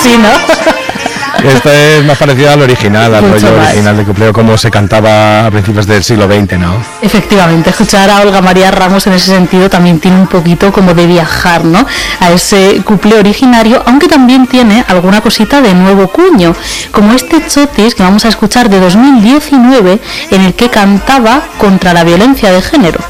sí, ¿no? Esto es más parecido al original, al Mucho rollo más. original de Cupleo, como se cantaba a principios del siglo XX, ¿no? Efectivamente, escuchar a Olga María Ramos en ese sentido también tiene un poquito como de viajar, ¿no?, a ese cuplé originario, aunque también tiene alguna cosita de nuevo cuño, como este Chotis que vamos a escuchar de 2019, en el que cantaba contra la violencia de género.